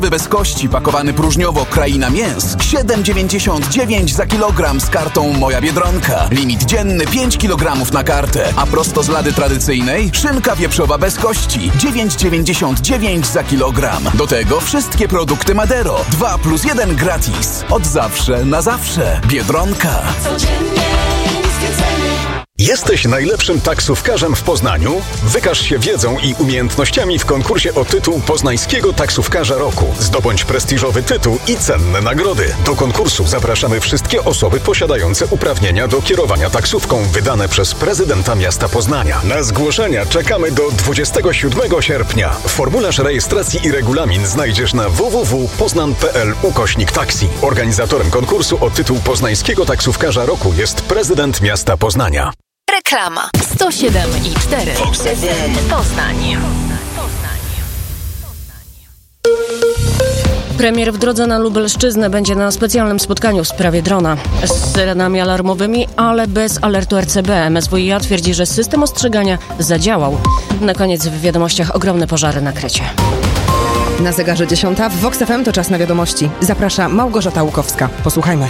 bez kości pakowany próżniowo Kraina Mięs 7,99 za kilogram z kartą Moja Biedronka. Limit dzienny 5 kg na kartę, a prosto z lady tradycyjnej szynka wieprzowa bez kości 9,99 za kilogram. Do tego wszystkie produkty Madero 2+1 gratis. Od zawsze na zawsze. Biedronka. Codziennie niskie ceny. Jesteś najlepszym taksówkarzem w Poznaniu? Wykaż się wiedzą i umiejętnościami w konkursie o tytuł Poznańskiego Taksówkarza Roku. Zdobądź prestiżowy tytuł i cenne nagrody. Do konkursu zapraszamy wszystkie osoby posiadające uprawnienia do kierowania taksówką wydane przez prezydenta miasta Poznania. Na zgłoszenia czekamy do 27 sierpnia. Formularz rejestracji i regulamin znajdziesz na www.poznan.pl/taksi. Organizatorem konkursu o tytuł Poznańskiego Taksówkarza Roku jest prezydent miasta Poznania. Reklama 107,4 Poznań. Premier w drodze na Lubelszczyznę będzie na specjalnym spotkaniu w sprawie drona. Z syrenami alarmowymi, ale bez alertu RCB. MSWiA twierdzi, że system ostrzegania zadziałał. Na koniec w wiadomościach ogromne pożary na Krecie. Na zegarze 10 w Vox FM to czas na wiadomości. Zaprasza Małgorzata Łukowska. Posłuchajmy.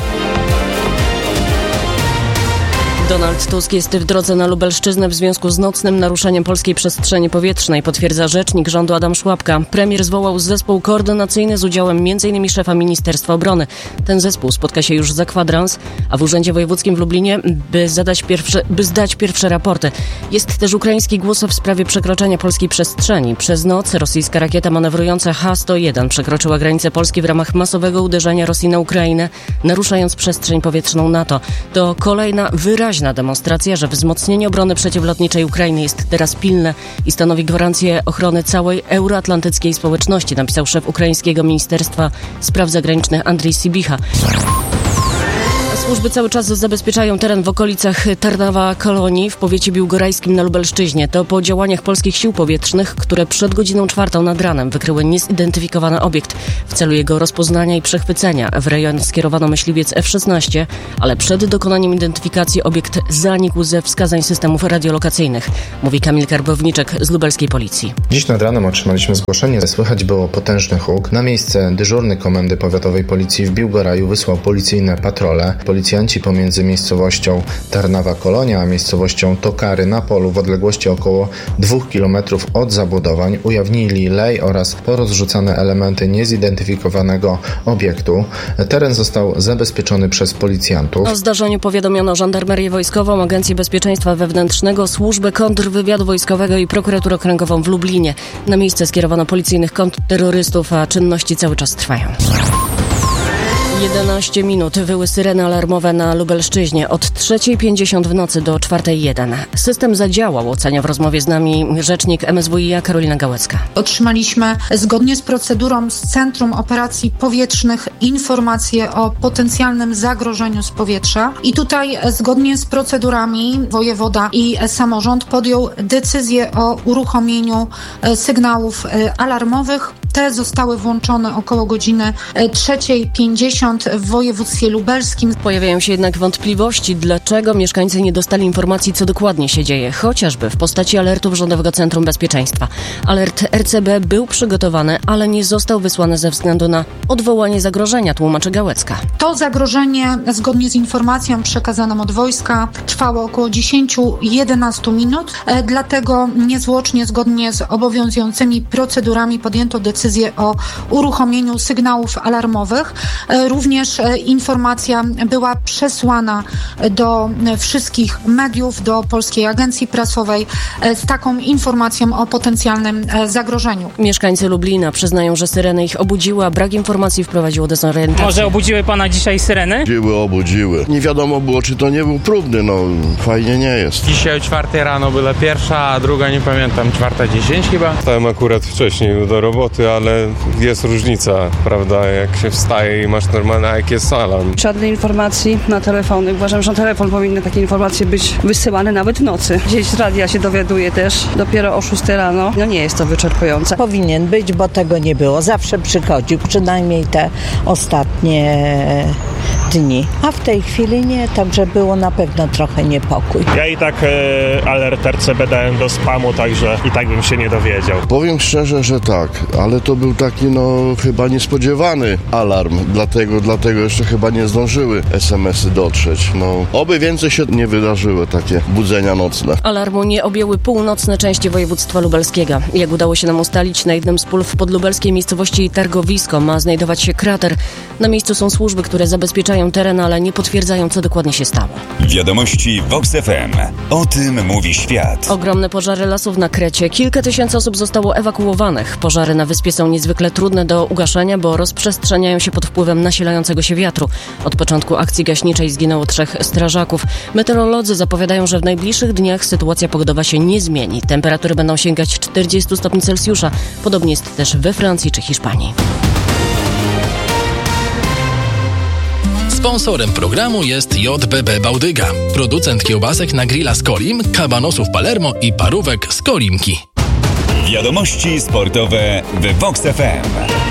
Donald Tusk jest w drodze na Lubelszczyznę w związku z nocnym naruszeniem polskiej przestrzeni powietrznej, potwierdza rzecznik rządu Adam Szłapka. Premier zwołał zespół koordynacyjny z udziałem m.in. szefa Ministerstwa Obrony. Ten zespół spotka się już za kwadrans, a w Urzędzie Wojewódzkim w Lublinie, by zdać pierwsze raporty. Jest też ukraiński głos w sprawie przekroczenia polskiej przestrzeni. Przez noc rosyjska rakieta manewrująca H-101 przekroczyła granicę Polski w ramach masowego uderzenia Rosji na Ukrainę, naruszając przestrzeń powietrzną NATO. To kolejna wyraźna demonstracja, że wzmocnienie obrony przeciwlotniczej Ukrainy jest teraz pilne i stanowi gwarancję ochrony całej euroatlantyckiej społeczności, napisał szef ukraińskiego Ministerstwa Spraw Zagranicznych Andrii Sibicha. Służby cały czas zabezpieczają teren w okolicach Tarnowa Kolonii w powiecie biłgorajskim na Lubelszczyźnie. To po działaniach polskich sił powietrznych, które przed godziną 4 nad ranem wykryły niezidentyfikowany obiekt. W celu jego rozpoznania i przechwycenia w rejon skierowano myśliwiec F-16, ale przed dokonaniem identyfikacji obiekt zanikł ze wskazań systemów radiolokacyjnych, mówi Kamil Karbowniczek z lubelskiej policji. Dziś nad ranem otrzymaliśmy zgłoszenie, słychać było potężny huk. Na miejsce dyżurny Komendy Powiatowej Policji w Biłgoraju wysłał policyjne patrole. Policjanci pomiędzy miejscowością Tarnowa Kolonia a miejscowością Tokary na polu w odległości około 2 km od zabudowań ujawnili lej oraz porozrzucane elementy niezidentyfikowanego obiektu. Teren został zabezpieczony przez policjantów. O zdarzeniu powiadomiono Żandarmerię Wojskową, Agencję Bezpieczeństwa Wewnętrznego, Służbę Kontrwywiadu Wojskowego i Prokuraturę Okręgową w Lublinie. Na miejsce skierowano policyjnych kontrterrorystów, a czynności cały czas trwają. 11 minut wyły syreny alarmowe na Lubelszczyźnie od 3:50 w nocy do 4:01. System zadziałał, ocenia w rozmowie z nami rzecznik MSWiA Karolina Gałecka. Otrzymaliśmy zgodnie z procedurą z Centrum Operacji Powietrznych informacje o potencjalnym zagrożeniu z powietrza i tutaj zgodnie z procedurami wojewoda i samorząd podjął decyzję o uruchomieniu sygnałów alarmowych. Te zostały włączone około godziny 3:50 w województwie lubelskim. Pojawiają się jednak wątpliwości, dlaczego mieszkańcy nie dostali informacji, co dokładnie się dzieje, chociażby w postaci alertów Rządowego Centrum Bezpieczeństwa. Alert RCB był przygotowany, ale nie został wysłany ze względu na odwołanie zagrożenia, tłumaczy Gałecka. To zagrożenie, zgodnie z informacją przekazaną od wojska, trwało około 10-11 minut, dlatego niezwłocznie, zgodnie z obowiązującymi procedurami podjęto decyzję o uruchomieniu sygnałów alarmowych. Również informacja była przesłana do wszystkich mediów, do Polskiej Agencji Prasowej z taką informacją o potencjalnym zagrożeniu. Mieszkańcy Lublina przyznają, że syreny ich obudziły, a brak informacji wprowadziło dezorientację. Może obudziły pana dzisiaj syreny? Obudziły. Nie wiadomo było, czy to nie był próbny, fajnie nie jest. Dzisiaj o 4 rano była pierwsza, a druga nie pamiętam, 4:10 chyba. Wstałem akurat wcześniej do roboty, ale jest różnica, prawda, jak się wstaje i masz normalny, a jak jest alarm. Żadnej informacji na telefony. Uważam, że na telefon powinny takie informacje być wysyłane nawet w nocy. Gdzieś z radia się dowiaduje też dopiero o 6 rano. Nie jest to wyczerpujące. Powinien być, bo tego nie było. Zawsze przychodził, przynajmniej te ostatnie dni, a w tej chwili nie, także było na pewno trochę niepokój. Ja i tak alert RCB dałem do spamu, także i tak bym się nie dowiedział. Powiem szczerze, że tak, ale to był taki chyba niespodziewany alarm, dlatego jeszcze chyba nie zdążyły SMS-y dotrzeć. Oby więcej się nie wydarzyło takie budzenia nocne. Alarmu nie objęły północne części województwa lubelskiego. Jak udało się nam ustalić, na jednym z pól w podlubelskiej miejscowości Targowisko ma znajdować się krater. Na miejscu są służby, które zabezpieczają teren, ale nie potwierdzają, co dokładnie się stało. Wiadomości VOX FM. O tym mówi świat. Ogromne pożary lasów na Krecie. Kilka tysięcy osób zostało ewakuowanych. Pożary na wyspie są niezwykle trudne do ugaszenia, bo rozprzestrzeniają się pod wpływem nasilającego się wiatru. Od początku akcji gaśniczej zginęło 3 strażaków. Meteorolodzy zapowiadają, że w najbliższych dniach sytuacja pogodowa się nie zmieni. Temperatury będą sięgać 40 stopni Celsjusza. Podobnie jest też we Francji czy Hiszpanii. Sponsorem programu jest JBB Bałdyga, producent kiełbasek na grilla z Kolim, kabanosów Palermo i parówek z Kolimki. Wiadomości sportowe w VOX FM.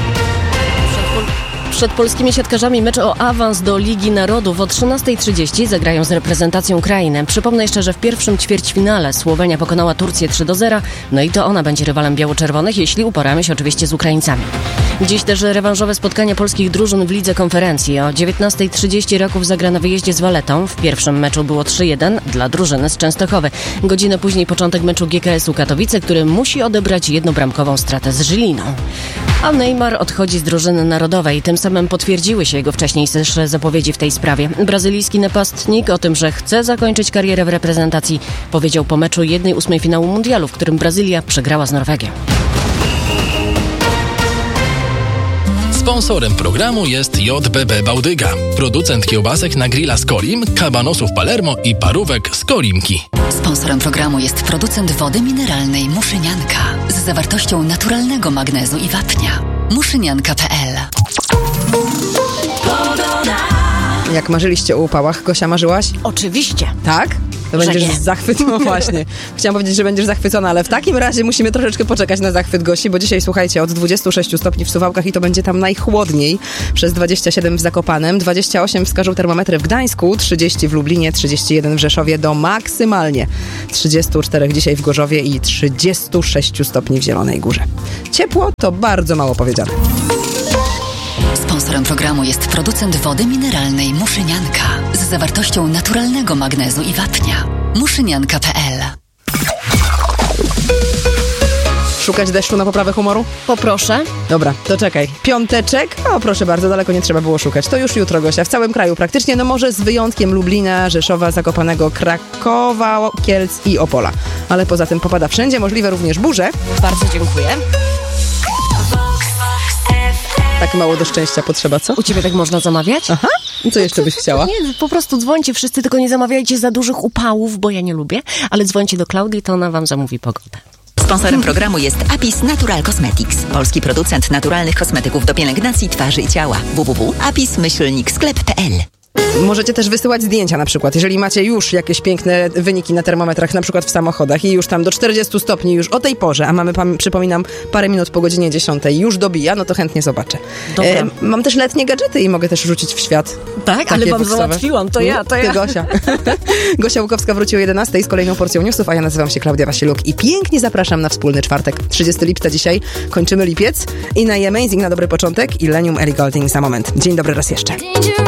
Przed polskimi siatkarzami mecz o awans do Ligi Narodów o 13:30 zagrają z reprezentacją Ukrainy. Przypomnę jeszcze, że w pierwszym ćwierćfinale Słowenia pokonała Turcję 3-0, no i to ona będzie rywalem biało-czerwonych, jeśli uporamy się oczywiście z Ukraińcami. Dziś też rewanżowe spotkania polskich drużyn w Lidze Konferencji. O 19:30 Raków zagra na wyjeździe z Waletą. W pierwszym meczu było 3-1 dla drużyny z Częstochowy. Godzinę później początek meczu GKS-u Katowice, który musi odebrać jednobramkową stratę z Żyliną. A Neymar odchodzi z drużyny narodowej. Tym samym potwierdziły się jego wcześniejsze zapowiedzi w tej sprawie. Brazylijski napastnik o tym, że chce zakończyć karierę w reprezentacji, powiedział po meczu 1/8 finału mundialu, w którym Brazylia przegrała z Norwegią. Sponsorem programu jest JBB Bałdyga, producent kiełbasek na grilla z Kolim, kabanosów Palermo i parówek z Kolimki. Sponsorem programu jest producent wody mineralnej Muszynianka z zawartością naturalnego magnezu i wapnia. Muszynianka.pl. Jak marzyliście o upałach, Gosia, marzyłaś? Oczywiście. Tak? To będziesz zachwycona. No właśnie. Chciałam powiedzieć, że będziesz zachwycona, ale w takim razie musimy troszeczkę poczekać na zachwyt Gosi, bo dzisiaj, słuchajcie, od 26 stopni w Suwałkach i to będzie tam najchłodniej. Przez 27 w Zakopanem, 28 wskażą termometry w Gdańsku, 30 w Lublinie, 31 w Rzeszowie do maksymalnie 34 dzisiaj w Gorzowie i 36 stopni w Zielonej Górze. Ciepło to bardzo mało powiedziane. Sponsorem programu jest producent wody mineralnej Muszynianka z zawartością naturalnego magnezu i wapnia. Muszynianka.pl. Szukać deszczu na poprawę humoru? Poproszę. Dobra, to czekaj. Piąteczek? O, proszę bardzo, daleko nie trzeba było szukać. To już jutro, Gosia. W całym kraju praktycznie, no może z wyjątkiem Lublina, Rzeszowa, Zakopanego, Krakowa, Kielc i Opola. Ale poza tym popada wszędzie, możliwe również burze. Bardzo dziękuję. Tak mało do szczęścia potrzeba, co? U ciebie tak można zamawiać? Aha. I co jeszcze byś chciała? Nie, po prostu dzwońcie wszyscy, tylko nie zamawiajcie za dużych upałów, bo ja nie lubię, ale dzwońcie do Klaudii, to ona wam zamówi pogodę. Sponsorem programu jest Apis Natural Cosmetics, polski producent naturalnych kosmetyków do pielęgnacji twarzy i ciała. www.apis-sklep.pl. Możecie też wysyłać zdjęcia na przykład, jeżeli macie już jakieś piękne wyniki na termometrach, na przykład w samochodach i już tam do 40 stopni już o tej porze, a mamy, przypominam, parę minut po godzinie 10 już dobija, no to chętnie zobaczę. Mam też letnie gadżety i mogę też rzucić w świat. Tak, ale wam załatwiłam, to ja. Ty, Gosia. Gosia Łukowska wróci o 11 z kolejną porcją newsów, a ja nazywam się Klaudia Wasiluk i pięknie zapraszam na wspólny czwartek. 30 lipca dzisiaj, kończymy lipiec i na Amazing na dobry początek i Lenium Ellie Goulding za moment. Dzień dobry raz jeszcze.